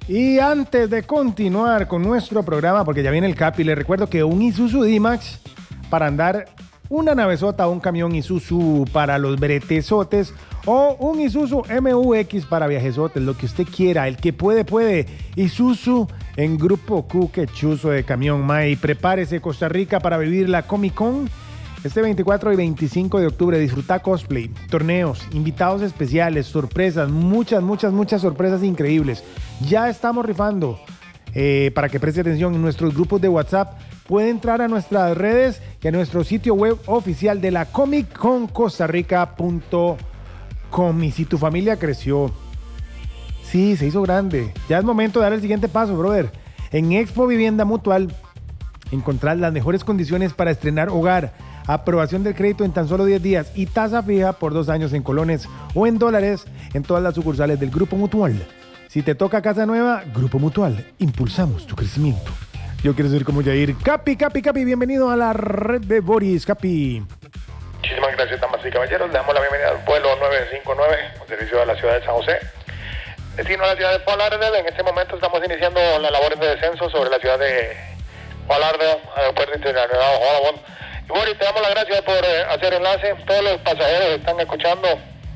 Y antes de continuar con nuestro programa, porque ya viene el Capi, les recuerdo que un Isuzu D-Max para andar una navezota o un camión Isuzu para los bretesotes o un Isuzu MUX para viajesotes, lo que usted quiera, el que puede. Isuzu en Grupo Q, que chuzo de camión, mae. Prepárese Costa Rica para vivir la Comic Con este 24 y 25 de octubre. Disfruta cosplay, torneos, invitados especiales, sorpresas, muchas sorpresas increíbles. Ya estamos rifando. Para que preste atención en nuestros grupos de WhatsApp, puede entrar a nuestras redes y a nuestro sitio web oficial de la comicconcostarrica.com. Y si tu familia creció, sí, se hizo grande, ya es momento de dar el siguiente paso, brother. En Expo Vivienda Mutual encontrás las mejores condiciones para estrenar hogar, aprobación del crédito en tan solo 10 días y tasa fija por 2 años en colones o en dólares en todas las sucursales del Grupo Mutual. Si te toca casa nueva, Grupo Mutual, impulsamos tu crecimiento. Yo quiero ser como Yair. Capi, bienvenido a la red de Boris, Capi. Muchísimas gracias, damas y caballeros. Le damos la bienvenida al vuelo 959, un servicio de la ciudad de San José. Destino a la ciudad de Fort Lauderdale. En este momento estamos iniciando las labores de descenso sobre la ciudad de Fort Lauderdale, Aeropuerto Internacional Hollywood. Y Boris, te damos las gracias por hacer enlace. Todos los pasajeros están escuchando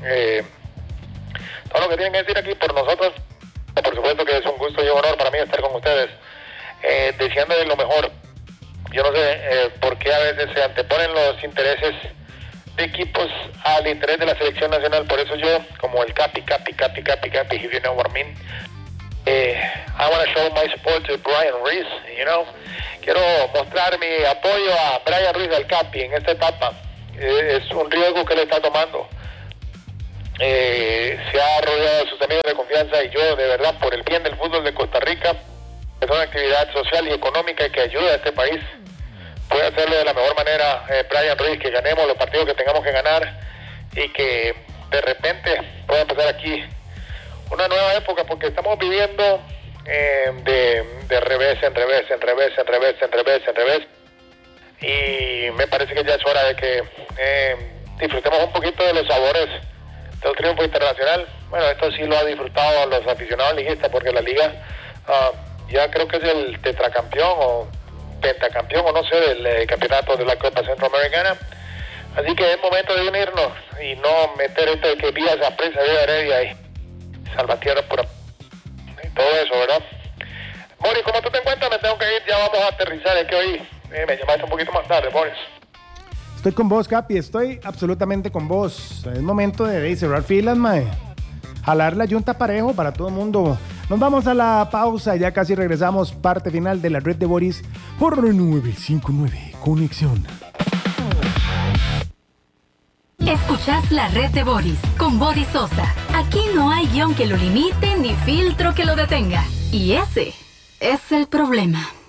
todo lo que tienen que decir aquí por nosotros. Por supuesto que es un gusto y un honor para mí estar con ustedes, deseándoles lo mejor. Yo no sé por qué a veces se anteponen los intereses de equipos al interés de la selección nacional. Por eso yo, como el Capi, if you know what I mean, I want to show my support to Brian Reese, you know. Quiero mostrar mi apoyo a Brian Reese, al Capi, en esta etapa. Es un riesgo que le está tomando. Se ha rodeado de sus amigos de confianza y yo, de verdad, por el bien del fútbol de Costa Rica, es una actividad social y económica que ayuda a este país, puede hacerlo de la mejor manera. Brian Reese, que ganemos los partidos que tengamos que ganar y que de repente pueda empezar aquí una nueva época, porque estamos viviendo de revés en revés, y me parece que ya es hora de que disfrutemos un poquito de los sabores del triunfo internacional. Bueno, esto sí lo ha disfrutado los aficionados liguistas, porque la liga ya creo que es el tetracampeón o pentacampeón, o no sé, del campeonato de la Copa Centroamericana. Así que es momento de unirnos y no meter esto de que Villa Saprissa, Villa Heredia y Salvatierra pura y todo eso, ¿verdad? Boris, ¿cómo tú te encuentras? Me tengo que ir, ya vamos a aterrizar. Es que hoy me llamaste un poquito más tarde, Boris. Estoy con vos, Capi, estoy absolutamente con vos. Es momento de cerrar filas, mae. Jalar la yunta parejo para todo el mundo. Nos vamos a la pausa, ya casi regresamos. Parte final de la red de Boris por 959 Conexión. Escuchás la red de Boris con Boris Sosa. Aquí no hay guión que lo limite ni filtro que lo detenga. Y ese es el problema.